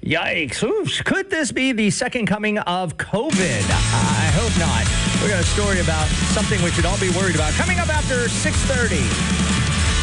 Yikes. Oof. Could this be the second coming of COVID? I hope not. We got a story about something we should all be worried about coming up after 6:30.